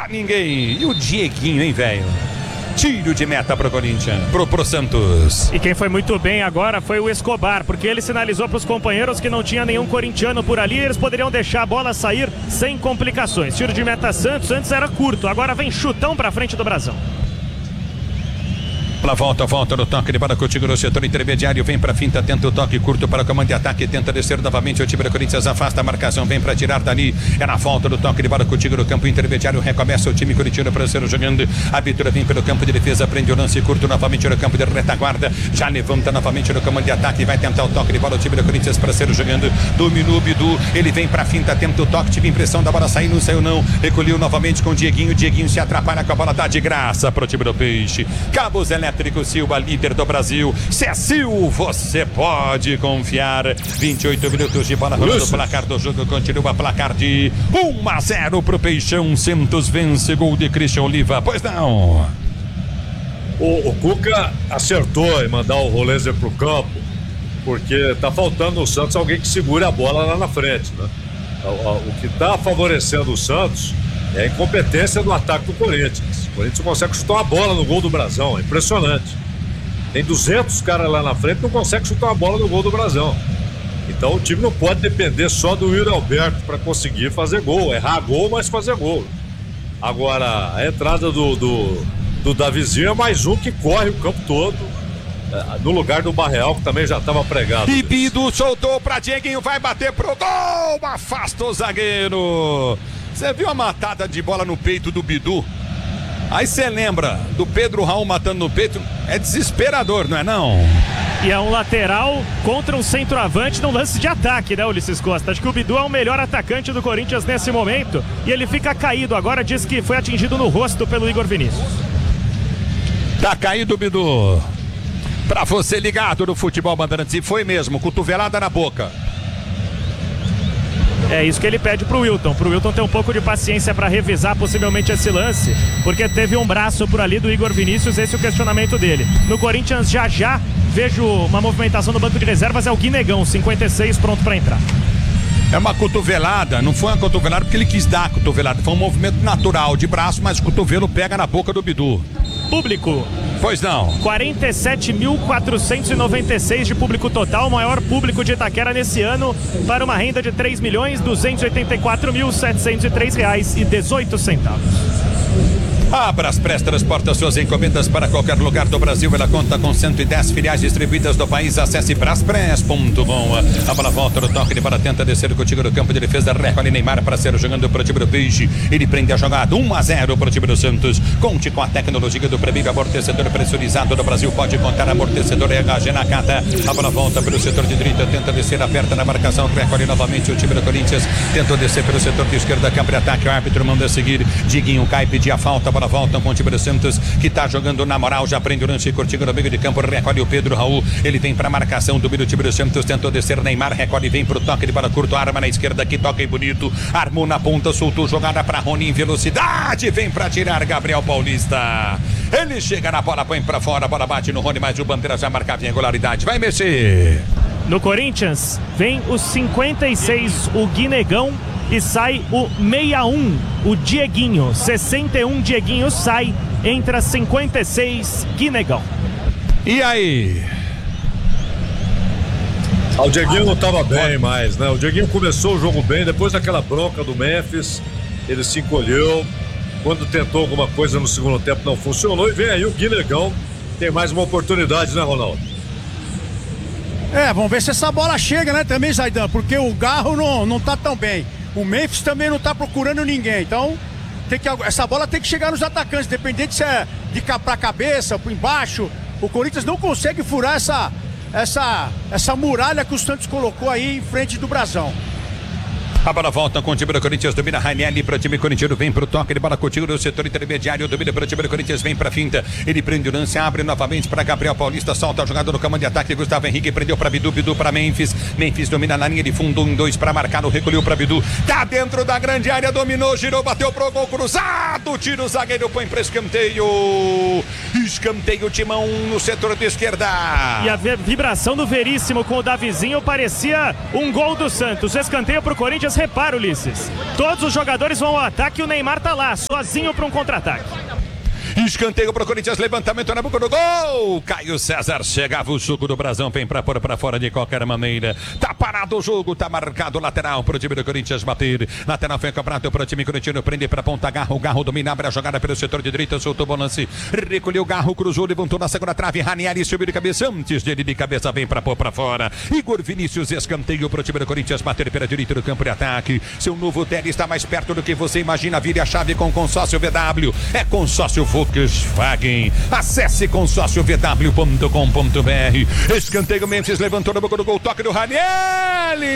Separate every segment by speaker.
Speaker 1: ninguém. E o Dieguinho, hein, velho? Tiro de meta pro Corinthians, pro Santos.
Speaker 2: E quem foi muito bem agora foi o Escobar, porque ele sinalizou pros companheiros que não tinha nenhum corintiano por ali, eles poderiam deixar a bola sair sem complicações. Tiro de meta Santos, antes era curto, agora vem chutão pra frente do Brasão.
Speaker 1: Pela volta no toque de bola contigo no setor intermediário, vem pra finta, tenta o toque curto para o comando de ataque, tenta descer novamente, o time do Corinthians afasta a marcação, vem pra tirar dali, é na volta do toque de bola contigo no campo intermediário, recomeça o time corintiano para ser jogando, a Vitória vem pelo campo de defesa, prende o lance curto novamente no campo de retaguarda, já levanta novamente no comando de ataque, vai tentar o toque de bola, o time do Corinthians para ser jogando, dominou o Bidu, ele vem pra finta, tenta o toque, tive impressão da bola sair, não saiu não, recolheu novamente com o Dieguinho se atrapalha com a bola, dá de graça pro time do Peixe, Cabos Elétricos Silva, líder do Brasil. Cecil, você pode confiar. 28 minutos de bola rolando. O placar do jogo continua placar de 1-0 pro Peixão. Santos vence, gol de Christian Oliva. Pois não.
Speaker 3: O Cuca acertou em mandar o Rolezer pro campo, porque tá faltando no Santos alguém que segure a bola lá na frente, né? O que tá favorecendo o Santos é a incompetência do ataque do Corinthians. O Corinthians não consegue chutar uma bola no gol do Brasão, é impressionante. Tem 200 caras lá na frente, não consegue chutar uma bola no gol do Brasão. Então o time não pode depender só do Yuri Alberto para conseguir fazer gol, errar gol, mas fazer gol. Agora, a entrada do Davizinho é mais um que corre o campo todo, no lugar do Barreal, que também já estava pregado.
Speaker 1: E Bidu soltou pra Dieguinho, vai bater pro gol, afasta o zagueiro. Você viu a matada de bola no peito do Bidu? Aí você lembra do Pedro Raul matando no peito, é desesperador, não é não?
Speaker 2: E é um lateral contra um centroavante num lance de ataque, né, Ulisses Costa? Acho que o Bidu é o melhor atacante do Corinthians nesse momento e ele fica caído agora, diz que foi atingido no rosto pelo Igor Vinícius.
Speaker 1: Tá caído o Bidu. Pra você ligado no Futebol Bandeirantes, e foi mesmo, cotovelada na boca.
Speaker 2: É isso que ele pede pro Wilton ter um pouco de paciência para revisar possivelmente esse lance, porque teve um braço por ali do Igor Vinícius, esse é o questionamento dele. No Corinthians já vejo uma movimentação no banco de reservas, é o Guinegão, 56, pronto para entrar.
Speaker 1: É uma cotovelada, não foi uma cotovelada porque ele quis dar a cotovelada, foi um movimento natural de braço, mas o cotovelo pega na boca do Bidu.
Speaker 2: Público.
Speaker 1: Pois não.
Speaker 2: 47.496 de público total, o maior público de Itaquera nesse ano, para uma renda de R$3.284.703,18.
Speaker 1: Abras Press transporta suas encomendas para qualquer lugar do Brasil. Ela conta com 110 filiais distribuídas do país. Acesse braspress.com. A bola volta no toque de bola, tenta descer contigo no campo de defesa. Recolhe Neymar para ser jogando para o time do Peixe. Ele prende a jogada 1-0 para o time do Santos. Conte com a tecnologia do primeiro amortecedor pressurizado do Brasil. Pode contar amortecedor RH Nakata. A bola volta pelo setor de direita, tenta descer, aperta na marcação. Recolhe novamente o time do Corinthians. Tentou descer pelo setor de esquerda, campo de ataque. O árbitro manda seguir. Diguinho cai, pedir a falta. Bola volta com o time do Santos, que tá jogando na moral, já prende o lance curtinho no meio de campo, recolhe o Pedro Raul, ele vem pra marcação do time do Santos, tentou descer Neymar, recolhe, vem pro toque de bola curto, arma na esquerda, que toca e bonito, armou na ponta, soltou jogada pra Rony em velocidade, vem pra tirar Gabriel Paulista, ele chega na bola, põe pra fora, a bola bate no Rony, mas o Bandeira já marcava em regularidade, vai mexer.
Speaker 2: No Corinthians, vem os 56, o Guinegão, e sai o 61, o Dieguinho. 61, Dieguinho sai, entra 56, Guinegão.
Speaker 1: E aí?
Speaker 3: O Dieguinho não estava bem mais, né? O Dieguinho começou o jogo bem, depois daquela bronca do Memphis, ele se encolheu. Quando tentou alguma coisa no segundo tempo não funcionou. E vem aí o Guinegão, tem mais uma oportunidade, né, Ronaldo?
Speaker 4: Vamos ver se essa bola chega, né, também, Zaidan, porque o Garro não tá tão bem. O Memphis também não tá procurando ninguém, então essa bola tem que chegar nos atacantes, independente se é pra cabeça, por embaixo. O Corinthians não consegue furar essa muralha que o Santos colocou aí em frente do Brasão.
Speaker 1: A bola volta com o time do Corinthians, domina Rainelli para o time corintiano, vem para o toque de bola contigo no setor intermediário, domina para o time do Corinthians, vem para a finta, ele prende o lance, abre novamente para Gabriel Paulista, solta a jogada no comando de ataque, Gustavo Henrique prendeu para Bidu, Bidu para Memphis domina na linha de fundo, 1-2 para marcar, o recolheu para Bidu, tá dentro da grande área, dominou, girou, bateu pro gol cruzado, tira o zagueiro, põe para escanteio, Timão no setor de esquerda.
Speaker 2: E a vibração do Veríssimo com o Davizinho parecia um gol do Santos, escanteio pro Corinthians, repara, Ulisses, todos os jogadores vão ao ataque e o Neymar tá lá, sozinho para um contra-ataque.
Speaker 1: Escanteio pro Corinthians, levantamento na boca do gol. Caio César, chegava o jogo do Brasão, vem pra pôr pra fora de qualquer maneira. Tá parado o jogo, tá marcado lateral pro time do Corinthians bater. Lateral foi cobrado pro time corintiano, prende pra ponta, Garro domina, abre a jogada pelo setor de direita, soltou o lance, recolheu Garro, cruzou, levantou na segunda trave, Ranieri subiu de cabeça, antes dele de cabeça vem pra pôr pra fora. Igor Vinícius, escanteio pro time do Corinthians bater pela direita do campo de ataque. Seu novo Tele está mais perto do que você imagina, vire a chave com consórcio VW. É consórcio Volkswagen. Acesse consórciovw.com.br. Escanteio, Memphis levantou na boca do gol, toque do Ranieri.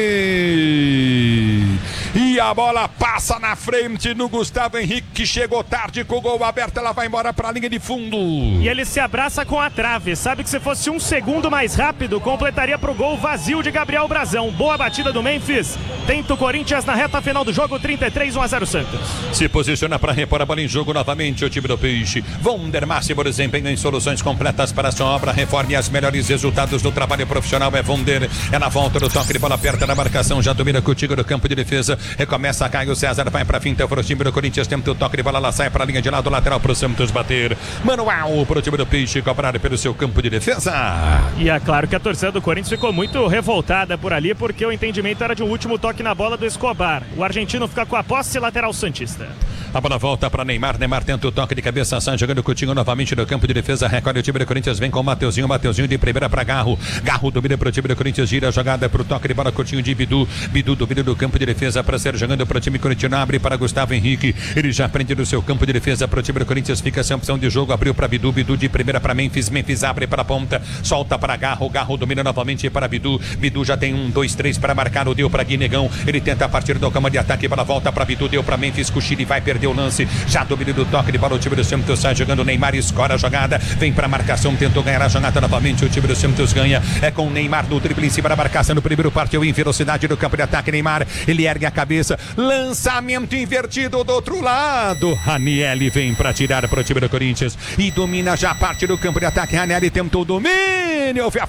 Speaker 1: E a bola passa na frente no Gustavo Henrique, que chegou tarde com o gol aberto, ela vai embora para a linha de fundo.
Speaker 2: E ele se abraça com a trave, sabe que se fosse um segundo mais rápido, completaria para o gol vazio de Gabriel Brazão. Boa batida do Memphis, tenta o Corinthians na reta final do jogo, 33, 1-0 Santos.
Speaker 1: Se posiciona para repor a bola em jogo novamente o time do Peixe. Vonder máximo desempenho em soluções completas para a sua obra, reforme as melhores resultados do trabalho profissional, é Vonder, é na volta do toque de bola perto da marcação, já domina contigo no campo de defesa. Recomeça Caio César, vai pra finta pro time do Corinthians, tenta o toque de bola, ela sai pra linha de lado, lateral pro Santos bater. Manual pro time do Peixe, cobrado pelo seu campo de defesa.
Speaker 2: E é claro que a torcida do Corinthians ficou muito revoltada por ali, porque o entendimento era de um último toque na bola do Escobar. O argentino fica com a posse, lateral santista.
Speaker 1: A bola volta para Neymar, Neymar tenta o toque de cabeça, sai jogando Coutinho novamente no campo de defesa, recolhe o time do Corinthians, vem com o Mateuzinho de primeira para Garro domina pro time do Corinthians, gira a jogada pro toque de bola, Coutinho de Bidu domina do campo de defesa para ser jogando pro time corintiano, abre para Gustavo Henrique, ele já prende no seu campo de defesa pro time do Corinthians, fica sem opção de jogo, abriu para Bidu de primeira para Memphis abre para a ponta, solta para Garro domina novamente para Bidu já tem 1, 2, 3 para marcar, o deu para Guinegão, ele tenta a partir do cama de ataque, bola volta para Bidu, deu para Memphis, Cuxiri vai perder o lance, já domina do toque de bola, o time do Santos sai jogando, Neymar escora a jogada, vem para marcação, tentou ganhar a jogada novamente, o time do Santos ganha, é com o Neymar no drible em cima da marcação, no primeiro partiu em velocidade do campo de ataque, Neymar, ele ergue a cabeça, lançamento invertido do outro lado, Ranieri vem para tirar para o time do Corinthians e domina já a parte do campo de ataque, Ranieri tentou o domínio, houve a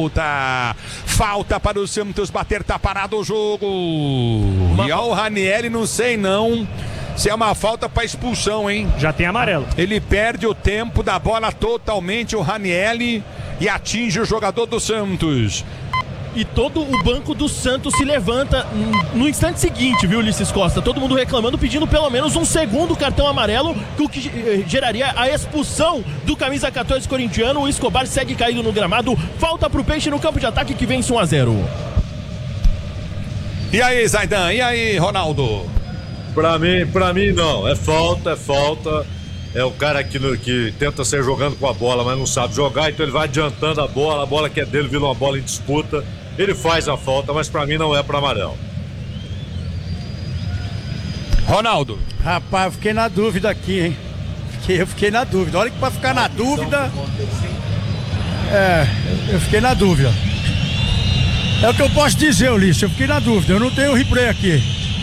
Speaker 1: falta para o Santos bater, tá parado o jogo. E ao Ranieri não sei não se é uma falta para expulsão, hein?
Speaker 2: Já tem amarelo.
Speaker 1: Ele perde o tempo da bola totalmente, o Ranieri, e atinge o jogador do Santos.
Speaker 5: E todo o banco do Santos se levanta no instante seguinte, viu, Ulisses Costa? Todo mundo reclamando, pedindo pelo menos um segundo cartão amarelo, o que geraria a expulsão do camisa 14 corintiano. O Escobar segue caído no gramado, falta pro Peixe no campo de ataque, que vence 1-0.
Speaker 1: E aí, Zaidan? E aí, Ronaldo?
Speaker 3: Pra mim não, é falta. É o cara que tenta sair jogando com a bola, mas não sabe jogar, então ele vai adiantando a bola que é dele vira uma bola em disputa. Ele faz a falta, mas pra mim não é pra amarelo.
Speaker 1: Ronaldo.
Speaker 4: Rapaz, eu fiquei na dúvida aqui, hein? Eu fiquei na dúvida. Olha que pra ficar na dúvida. Eu fiquei na dúvida. É o que eu posso dizer, Ulisses. Eu fiquei na dúvida. Eu não tenho o replay aqui.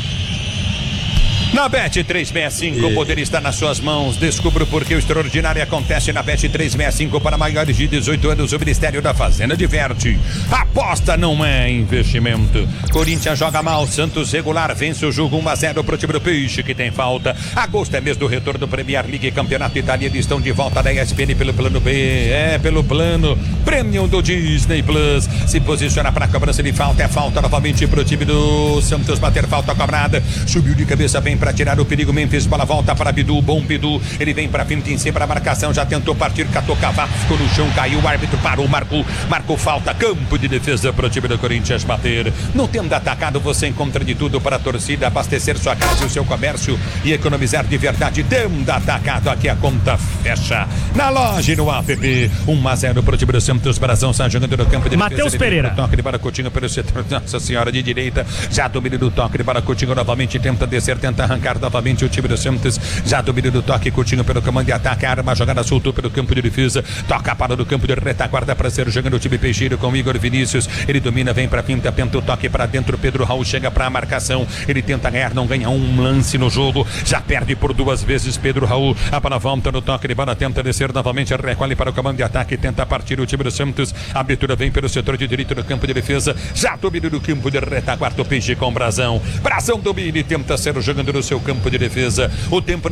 Speaker 1: Na Bet365, o poder está nas suas mãos. Descubra por que o extraordinário acontece na Bet365 para maiores de 18 anos. O Ministério da Fazenda diverte. Aposta não é investimento. Corinthians joga mal, Santos regular vence o jogo 1-0 pro time do Peixe, que tem falta. Agosto é mês do retorno do Premier League, Campeonato Italiano, estão de volta da ESPN pelo plano B. Pelo plano Premium do Disney Plus. Se posiciona para a cobrança de falta, é falta novamente pro time do Santos bater falta cobrada. Subiu de cabeça, vem para tirar o perigo, Memphis, bola volta para Bidu, bom Bidu, ele vem para frente em cima da marcação, já tentou partir, catou cavaco, ficou no chão, caiu, o árbitro parou, marcou falta, campo de defesa para o time do Corinthians bater. No Tenda Atacado você encontra de tudo para a torcida, abastecer sua casa e o seu comércio e economizar de verdade. Tenda Atacado, aqui a conta fecha. Na loja e no app, 1-0 para o time do Santos, Brasão sai jogando no campo de defesa.
Speaker 2: Matheus Pereira.
Speaker 1: Toque de Baracotinho pelo setor, Nossa Senhora de direita, já domina do toque de Baracotinho novamente, tenta descer, tenta arrancar novamente o time do Santos. Já domina do toque, curtinho pelo comando de ataque. Arma, a jogada soltou pelo campo de defesa. Toca para o campo de retaguarda para ser jogando o time Peixeiro com o Igor Vinícius. Ele domina, vem para pinta, tenta o toque para dentro. Pedro Raul chega para a marcação. Ele tenta ganhar, não ganha um lance no jogo. Já perde por 2 vezes Pedro Raul. A bola volta no toque de bola, tenta descer novamente. Recolhe para o comando de ataque, tenta partir o time do Santos. A abertura vem pelo setor de direito do campo de defesa. Já domina do campo de retaguarda o Peixe com Brazão. Brazão domina e tenta ser jogando no seu campo de defesa. O tempo